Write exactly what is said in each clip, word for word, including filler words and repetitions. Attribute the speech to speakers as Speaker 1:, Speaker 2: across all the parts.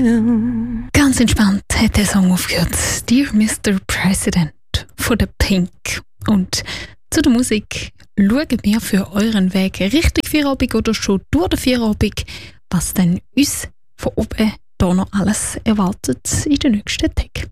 Speaker 1: will. Ganz entspannt hat der Song aufgehört. Dear Mister President von der Pink. Und zu der Musik schauen wir für euren Weg Richtung Feierabend oder schon durch den Feierabend, was denn uns von oben hier noch alles erwartet in den nächsten Tagen.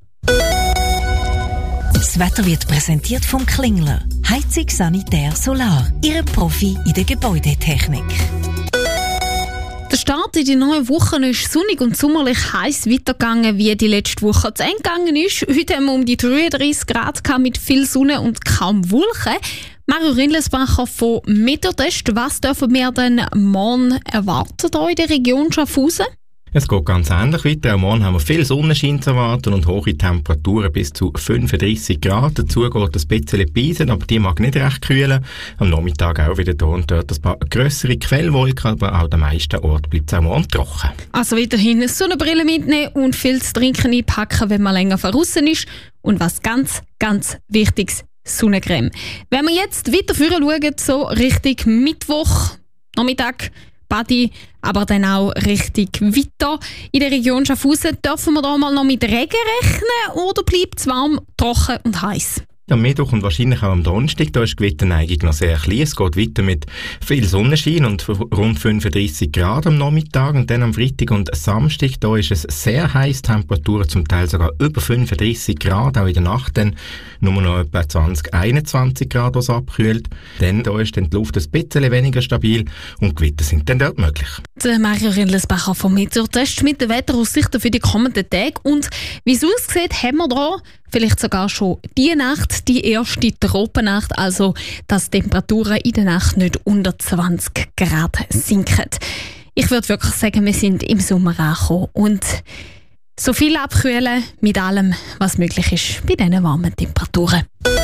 Speaker 2: Das Wetter wird präsentiert vom Klingler. Heizung, Sanitär, Solar. Ihre Profi in der Gebäudetechnik.
Speaker 1: Der Start in die neue Woche ist sonnig und sommerlich heiß weitergegangen, wie die letzte Woche zu Ende gegangen ist. Heute haben wir um die dreiunddreißig Grad mit viel Sonne und kaum Wolken. Mario Rindlesbacher von Meteotest, was dürfen wir denn morgen erwarten hier in der Region Schaffhausen?
Speaker 3: Es geht ganz ähnlich weiter. Auch morgen haben wir viel Sonnenschein zu erwarten und hohe Temperaturen bis zu fünfunddreißig Grad. Dazu geht ein bisschen Beisen, aber die mag nicht recht kühlen. Am Nachmittag auch wieder hier und dort ein paar grössere Quellwolken, aber auch an den meisten Orten bleibt es auch morgen trocken.
Speaker 1: Also weiterhin eine Sonnenbrille mitnehmen und viel zu trinken einpacken, wenn man länger draussen ist. Und was ganz, ganz Wichtiges, Sonnencreme. Wenn wir jetzt weiter vorne schauen, so Richtung Mittwoch, Nachmittag, Badi, aber dann auch richtig weiter. In der Region Schaffhausen dürfen wir da mal noch mit Regen rechnen oder bleibt es warm, trocken und heiß?
Speaker 3: Am Mittwoch und wahrscheinlich auch am Donnerstag, da ist die Gewitterneigung noch sehr klein. Es geht weiter mit viel Sonnenschein und rund fünfunddreißig Grad am Nachmittag. Und dann am Freitag und Samstag, da ist es sehr heiß, Temperaturen zum Teil sogar über fünfunddreißig Grad, auch in der Nacht dann nur noch etwa zwanzig, einundzwanzig Grad, was abkühlt. Dann da ist dann die Luft ein bisschen weniger stabil und Gewitter sind dann dort möglich.
Speaker 1: Der Mario Rindlesbacher vom Meteotest mit den Wetteraussichten für die kommenden Tage. Und wie es aussieht, haben wir da vielleicht sogar schon die Nacht, die erste Tropennacht, also dass Temperaturen in der Nacht nicht unter zwanzig Grad sinken. Ich würde wirklich sagen, wir sind im Sommer angekommen und so viel abkühlen mit allem, was möglich ist bei diesen warmen Temperaturen.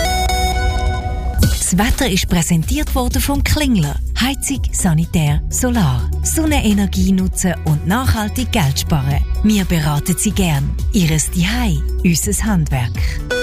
Speaker 2: Das Wetter ist präsentiert worden vom Klingler. Heizung, Sanitär, Solar. Sonnenenergie nutzen und nachhaltig Geld sparen. Wir beraten Sie gern. Ihres Zuhause, unser Handwerk.